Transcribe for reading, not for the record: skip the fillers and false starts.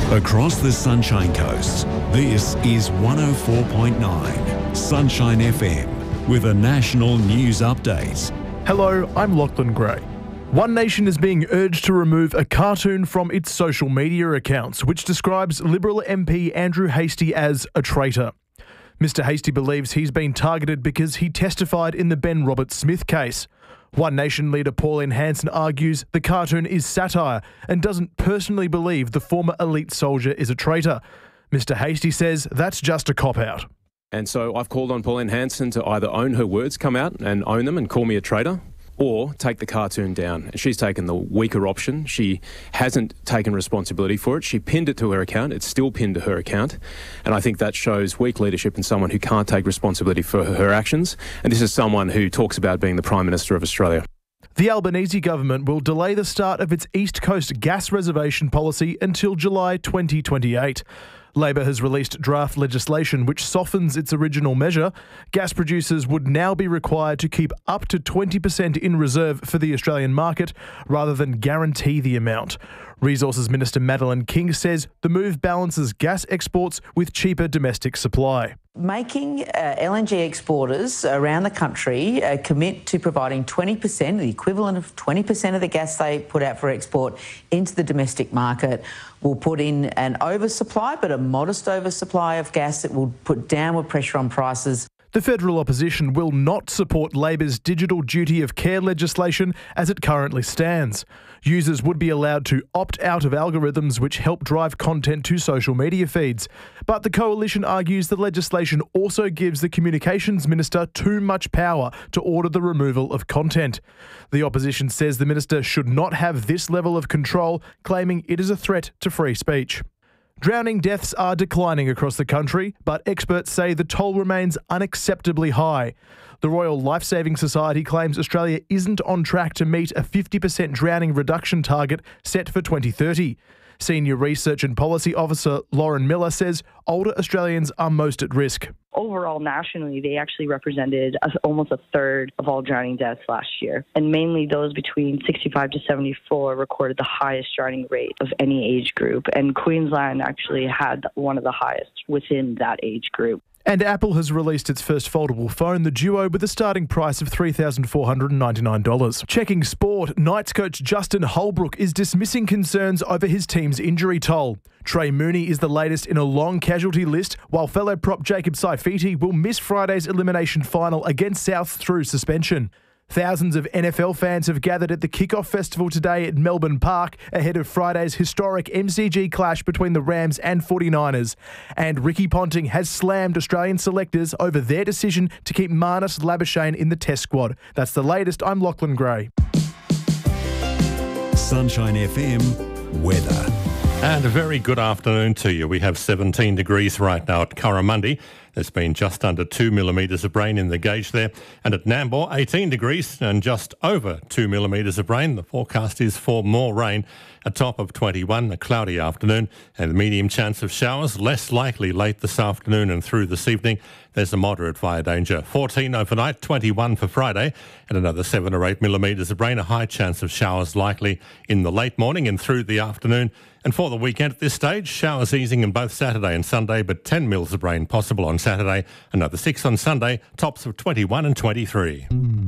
Across the Sunshine Coast, this is 104.9 Sunshine FM with a national news update. Hello, I'm Lachlan Gray. One Nation is being urged to remove a cartoon from its social media accounts, which describes Liberal MP Andrew Hastie as a traitor. Mr Hastie believes he's been targeted because he testified in the Ben Roberts-Smith case. One Nation leader Pauline Hanson argues the cartoon is satire and doesn't personally believe the former elite soldier is a traitor. Mr Hastie says that's just a cop-out. And so I've called on Pauline Hanson to either own her words, come out and own them and call me a traitor, or take the cartoon down. She's taken the weaker option. She hasn't taken responsibility for it. She pinned it to her account. It's still pinned to her account. And I think that shows weak leadership in someone who can't take responsibility for her actions. And this is someone who talks about being the Prime Minister of Australia. The Albanese government will delay the start of its East Coast gas reservation policy until July 2028. Labor has released draft legislation which softens its original measure. Gas producers would now be required to keep up to 20% in reserve for the Australian market rather than guarantee the amount. Resources Minister Madeleine King says the move balances gas exports with cheaper domestic supply. Making LNG exporters around the country commit to providing 20%, the equivalent of 20% of the gas they put out for export into the domestic market will put in an oversupply, but a modest oversupply of gas that will put downward pressure on prices. The federal opposition will not support Labor's digital duty of care legislation as it currently stands. Users would be allowed to opt out of algorithms which help drive content to social media feeds. But the coalition argues the legislation also gives the communications minister too much power to order the removal of content. The opposition says the minister should not have this level of control, claiming it is a threat to free speech. Drowning deaths are declining across the country, but experts say the toll remains unacceptably high. The Royal Lifesaving Society claims Australia isn't on track to meet a 50% drowning reduction target set for 2030. Senior Research and Policy Officer Lauren Miller says older Australians are most at risk. Overall, nationally, they actually represented almost a third of all drowning deaths last year. And mainly those between 65 to 74 recorded the highest drowning rate of any age group. And Queensland actually had one of the highest within that age group. And Apple has released its first foldable phone, the Duo, with a starting price of $3,499. Checking sport, Knights coach Justin Holbrook is dismissing concerns over his team's injury toll. Trey Mooney is the latest in a long casualty list, while fellow prop Jacob Saifiti will miss Friday's elimination final against South through suspension. Thousands of NFL fans have gathered at the Kickoff Festival today at Melbourne Park ahead of Friday's historic MCG clash between the Rams and 49ers. And Ricky Ponting has slammed Australian selectors over their decision to keep Marnus Labuschagne in the Test squad. That's the latest. I'm Lachlan Gray. Sunshine FM weather. And a very good afternoon to you. We have 17 degrees right now at Curramundi. There's been just under 2 millimetres of rain in the gauge there. And at Nambour, 18 degrees and just over 2 millimetres of rain. The forecast is for more rain. A top of 21, a cloudy afternoon and a medium chance of showers, less likely late this afternoon and through this evening. There's a moderate fire danger. 14 overnight, 21 for Friday and another 7 or 8 millimetres of rain. A high chance of showers likely in the late morning and through the afternoon. And for the weekend at this stage, showers easing in both Saturday and Sunday, but 10 mils of rain possible on Saturday, another 6 on Sunday, tops of 21 and 23.